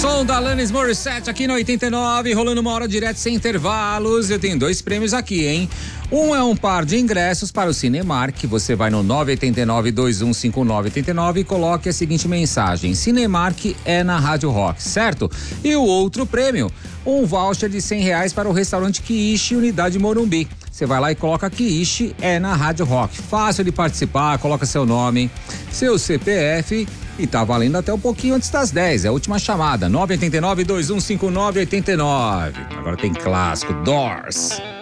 Som da Alanis Morissette aqui no 89, rolando uma hora direto sem intervalos. Eu tenho 2 prêmios aqui, hein? Um é um par de ingressos para o Cinemark. Você vai no 989-215989 e coloque a seguinte mensagem: Cinemark é na Rádio Rock, certo? E o outro prêmio, um voucher de R$100 para o restaurante Quiche, Unidade Morumbi. Você vai lá e coloca Quiche é na Rádio Rock. Fácil de participar, coloca seu nome, seu CPF e tá valendo até um pouquinho antes das 10. É a última chamada, 989-215989. Agora tem clássico, Doors.